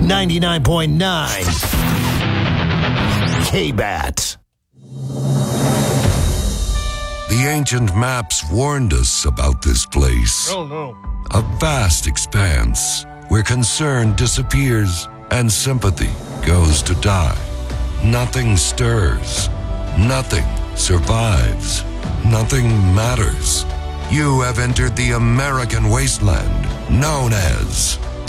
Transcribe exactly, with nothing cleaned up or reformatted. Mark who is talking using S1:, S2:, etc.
S1: ninety-nine point nine K-Bat.
S2: The ancient maps warned us about this place.
S3: Oh no.
S2: A vast expanse where concern disappears and sympathy goes to die. Nothing stirs. Nothing survives. Nothing matters. You have entered the American wasteland known as